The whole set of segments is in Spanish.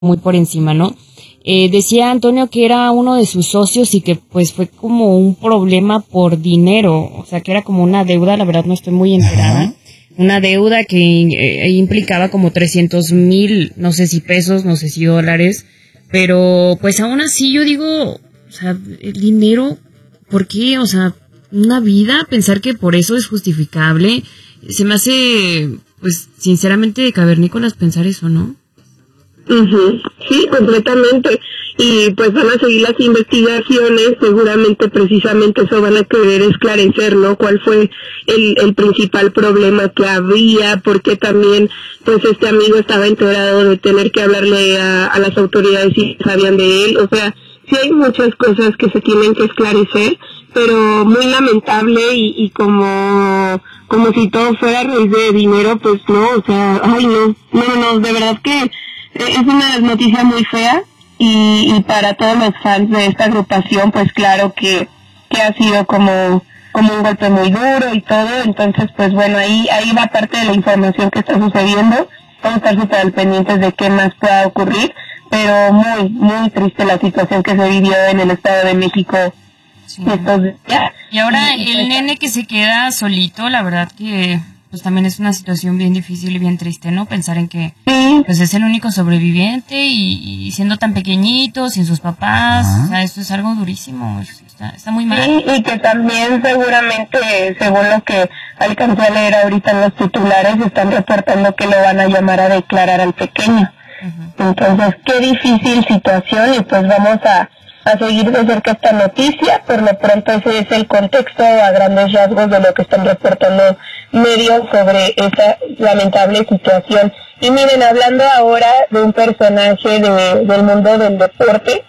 muy por encima, ¿no? Decía Antonio que era uno de sus socios y que pues fue como un problema por dinero, o sea que era como una deuda, la verdad no estoy muy enterada. Ajá. Una deuda que implicaba como 300,000, no sé si pesos, no sé si dólares, pero pues aún así yo digo, o sea, el dinero, ¿por qué? O sea, una vida, pensar que por eso es justificable, se me hace, pues sinceramente de cavernícolas pensar eso, ¿no? Sí, completamente. Y pues van a seguir las investigaciones, seguramente precisamente eso van a querer esclarecer, ¿no? ¿Cuál fue el principal problema que había? Porque también, pues este amigo estaba enterado de tener que hablarle a las autoridades si sabían de él. O sea, sí hay muchas cosas que se tienen que esclarecer, pero muy lamentable y como si todo fuera raíz de dinero, pues no, o sea, ay no, de verdad que es una noticia muy fea y para todos los fans de esta agrupación, pues claro que ha sido como un golpe muy duro y todo. Entonces pues bueno, ahí va parte de la información que está sucediendo. Vamos a estar súper pendientes de qué más pueda ocurrir, pero muy, muy triste la situación que se vivió en el Estado de México. Sí. Y ahora el nene que se queda solito, la verdad que pues también es una situación bien difícil y bien triste, ¿no? Pensar en que pues es el único sobreviviente y siendo tan pequeñito, sin sus papás, o sea, esto es algo durísimo, está muy mal. Sí, y que también seguramente, según lo que alcancé a leer ahorita en los titulares, están reportando que lo van a llamar a declarar al pequeño. Entonces, qué difícil situación y pues vamos a seguir de cerca esta noticia. Por lo pronto ese es el contexto a grandes rasgos de lo que están reportando medios sobre esa lamentable situación. Y miren, hablando ahora de un personaje del mundo del deporte,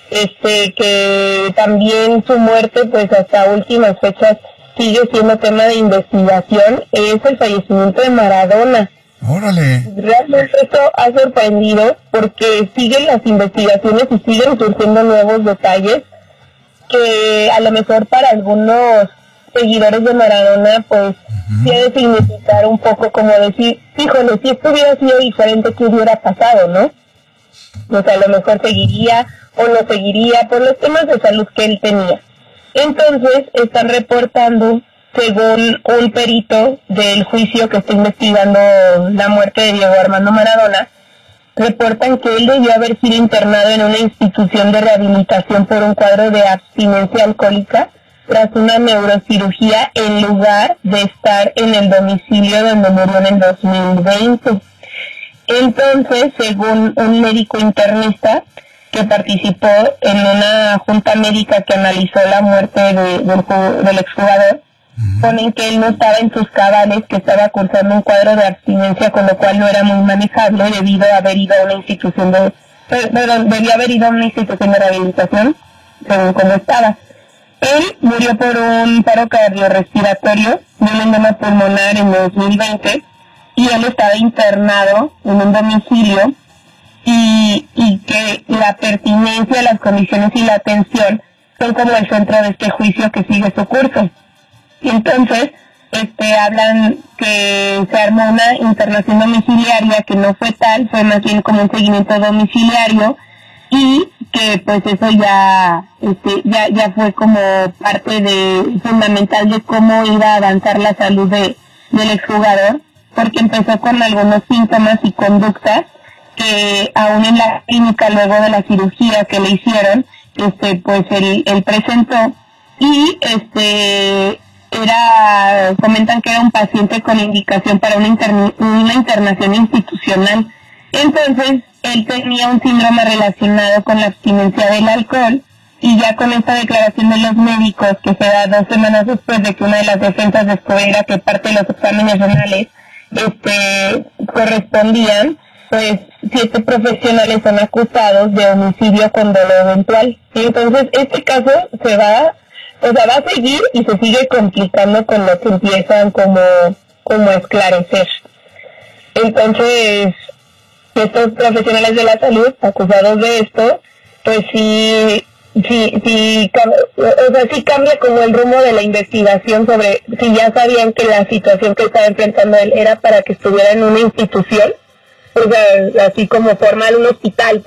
que también su muerte pues hasta últimas fechas sigue siendo tema de investigación, es el fallecimiento de Maradona. ¡Órale! Realmente esto ha sorprendido porque siguen las investigaciones y siguen surgiendo nuevos detalles que a lo mejor para algunos seguidores de Maradona pues sí ha de significar un poco como decir, híjole, si esto hubiera sido diferente, ¿qué hubiera pasado, no? O sea, a lo mejor seguiría o no seguiría por los temas de salud que él tenía. Entonces están reportando, según un perito del juicio que está investigando la muerte de Diego Armando Maradona, reportan que él debió haber sido internado en una institución de rehabilitación por un cuadro de abstinencia alcohólica tras una neurocirugía en lugar de estar en el domicilio donde murió en el 2020. Entonces, según un médico internista que participó en una junta médica que analizó la muerte del exjugador, ponen que él no estaba en sus cabales, que estaba cursando un cuadro de abstinencia, con lo cual no era muy manejable debido a haber ido a una institución debía haber ido a una institución de rehabilitación, según como estaba. Él murió por un paro cardiorrespiratorio de un edema pulmonar en 2020 y él estaba internado en un domicilio y que la pertinencia, las condiciones y la atención son como el centro de este juicio que sigue su curso. Y entonces hablan que se armó una internación domiciliaria que no fue tal, fue más bien como un seguimiento domiciliario y que pues eso ya fue como parte fundamental de cómo iba a avanzar la salud del exjugador, porque empezó con algunos síntomas y conductas que aún en la clínica luego de la cirugía que le hicieron, pues él presentó y comentan que era un paciente con indicación para una internación institucional. Entonces, él tenía un síndrome relacionado con la abstinencia del alcohol y ya con esta declaración de los médicos que se da 2 semanas después de que una de las defensas descubriera que parte de los exámenes renales correspondían, pues 7 profesionales son acusados de homicidio con dolo eventual. Y entonces este caso va a seguir y se sigue complicando con lo que empiezan como a esclarecer. Entonces, estos profesionales de la salud acusados de esto, pues sí cambia como el rumbo de la investigación sobre si ya sabían que la situación que estaba enfrentando él era para que estuviera en una institución o sea, así como formal un hospital.